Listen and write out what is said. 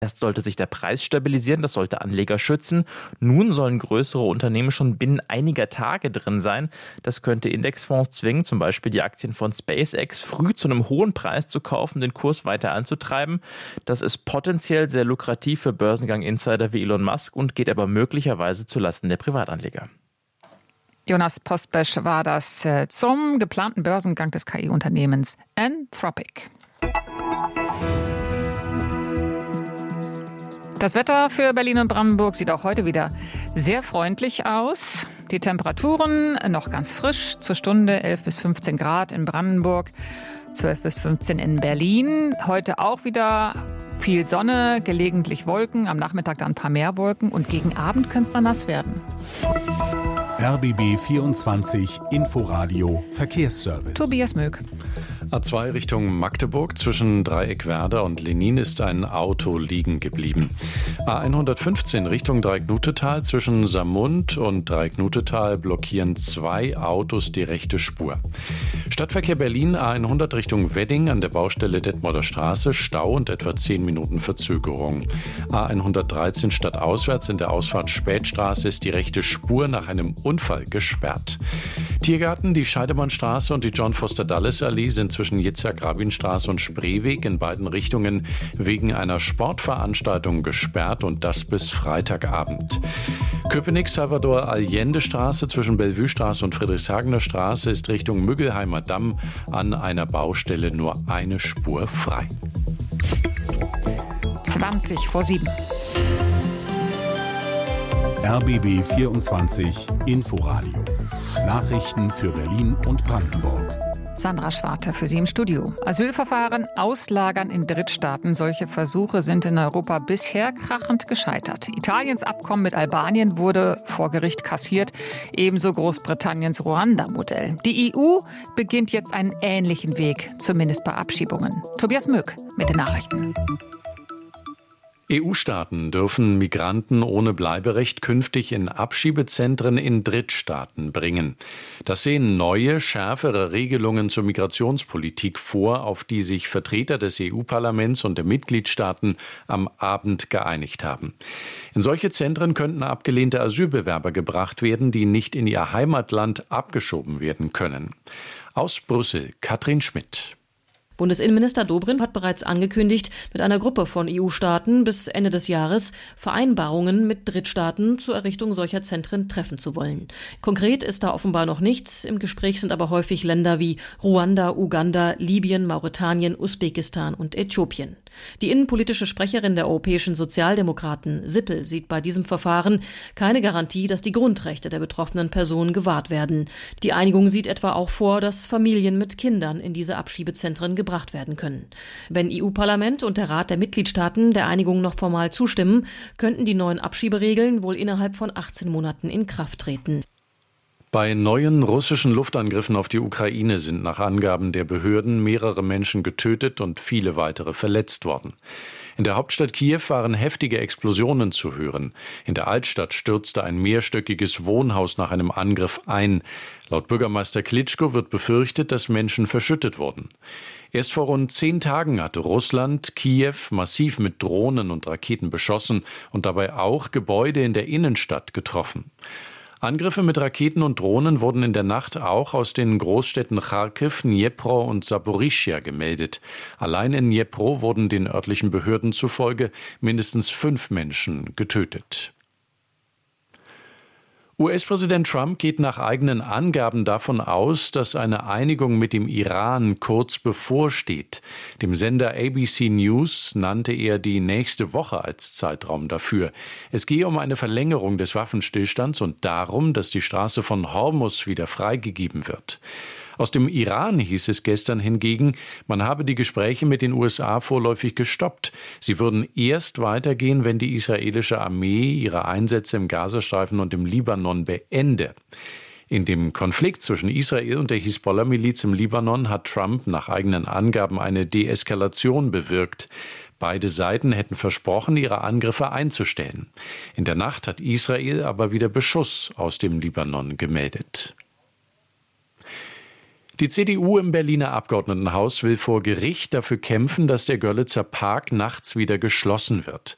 Erst sollte sich der Preis stabilisieren, das sollte Anleger schützen. Nun sollen größere Unternehmen schon binnen einiger Tage drin sein. Das könnte Indexfonds zwingen, zum Beispiel die Aktien von SpaceX früh zu einem hohen Preis zu kaufen, den Kurs weiter anzutreiben. Das ist potenziell sehr lukrativ für Börsengang-Insider wie Elon Musk und geht aber möglicherweise zulasten der Privatanleger. Jonas Postbesch war das zum geplanten Börsengang des KI-Unternehmens Anthropic. Das Wetter für Berlin und Brandenburg sieht auch heute wieder sehr freundlich aus. Die Temperaturen noch ganz frisch, zur Stunde 11 bis 15 Grad in Brandenburg, 12 bis 15 in Berlin. Heute auch wieder viel Sonne, gelegentlich Wolken, am Nachmittag dann ein paar mehr Wolken und gegen Abend könnte es dann nass werden. RBB 24 Inforadio Verkehrsservice. Tobias Möck. A2 Richtung Magdeburg zwischen Dreieckwerder und Lenin ist ein Auto liegen geblieben. A115 Richtung Dreiecknutetal zwischen Samund und Dreiecknutetal blockieren 2 Autos die rechte Spur. Stadtverkehr Berlin A100 Richtung Wedding an der Baustelle Detmolder Straße, Stau und etwa 10 Minuten Verzögerung. A113 stadtauswärts in der Ausfahrt Spätstraße ist die rechte Spur nach einem Unfall gesperrt. Tiergarten, die Scheidemannstraße und die John-Foster-Dulles-Allee sind zwischen Yitzhak-Rabin-Straße und Spreeweg in beiden Richtungen wegen einer Sportveranstaltung gesperrt und das bis Freitagabend. Köpenick-Salvador-Allende-Straße zwischen Bellevue-Straße und Friedrichshagener Straße ist Richtung Müggelheimer Damm an einer Baustelle nur eine Spur frei. 20 vor 7. RBB 24 Inforadio. Nachrichten für Berlin und Brandenburg. Sandra Schwarte für Sie im Studio. Asylverfahren auslagern in Drittstaaten. Solche Versuche sind in Europa bisher krachend gescheitert. Italiens Abkommen mit Albanien wurde vor Gericht kassiert, ebenso Großbritanniens Ruanda-Modell. Die EU beginnt jetzt einen ähnlichen Weg, zumindest bei Abschiebungen. Tobias Möck mit den Nachrichten. EU-Staaten dürfen Migranten ohne Bleiberecht künftig in Abschiebezentren in Drittstaaten bringen. Das sehen neue, schärfere Regelungen zur Migrationspolitik vor, auf die sich Vertreter des EU-Parlaments und der Mitgliedstaaten am Abend geeinigt haben. In solche Zentren könnten abgelehnte Asylbewerber gebracht werden, die nicht in ihr Heimatland abgeschoben werden können. Aus Brüssel, Katrin Schmidt. Bundesinnenminister Dobrindt hat bereits angekündigt, mit einer Gruppe von EU-Staaten bis Ende des Jahres Vereinbarungen mit Drittstaaten zur Errichtung solcher Zentren treffen zu wollen. Konkret ist da offenbar noch nichts. Im Gespräch sind aber häufig Länder wie Ruanda, Uganda, Libyen, Mauretanien, Usbekistan und Äthiopien. Die innenpolitische Sprecherin der europäischen Sozialdemokraten, Sippel, sieht bei diesem Verfahren keine Garantie, dass die Grundrechte der betroffenen Personen gewahrt werden. Die Einigung sieht etwa auch vor, dass Familien mit Kindern in diese Abschiebezentren gebracht werden können. Wenn EU-Parlament und der Rat der Mitgliedstaaten der Einigung noch formal zustimmen, könnten die neuen Abschieberegeln wohl innerhalb von 18 Monaten in Kraft treten. Bei neuen russischen Luftangriffen auf die Ukraine sind nach Angaben der Behörden mehrere Menschen getötet und viele weitere verletzt worden. In der Hauptstadt Kiew waren heftige Explosionen zu hören. In der Altstadt stürzte ein mehrstöckiges Wohnhaus nach einem Angriff ein. Laut Bürgermeister Klitschko wird befürchtet, dass Menschen verschüttet wurden. Erst vor rund 10 Tagen hatte Russland Kiew massiv mit Drohnen und Raketen beschossen und dabei auch Gebäude in der Innenstadt getroffen. Angriffe mit Raketen und Drohnen wurden in der Nacht auch aus den Großstädten Charkiw, Dnipro und Saporischschja gemeldet. Allein in Dnipro wurden den örtlichen Behörden zufolge mindestens 5 Menschen getötet. US-Präsident Trump geht nach eigenen Angaben davon aus, dass eine Einigung mit dem Iran kurz bevorsteht. Dem Sender ABC News nannte er die nächste Woche als Zeitraum dafür. Es gehe um eine Verlängerung des Waffenstillstands und darum, dass die Straße von Hormuz wieder freigegeben wird. Aus dem Iran hieß es gestern hingegen, man habe die Gespräche mit den USA vorläufig gestoppt. Sie würden erst weitergehen, wenn die israelische Armee ihre Einsätze im Gazastreifen und im Libanon beende. In dem Konflikt zwischen Israel und der Hisbollah-Miliz im Libanon hat Trump nach eigenen Angaben eine Deeskalation bewirkt. Beide Seiten hätten versprochen, ihre Angriffe einzustellen. In der Nacht hat Israel aber wieder Beschuss aus dem Libanon gemeldet. Die CDU im Berliner Abgeordnetenhaus will vor Gericht dafür kämpfen, dass der Görlitzer Park nachts wieder geschlossen wird.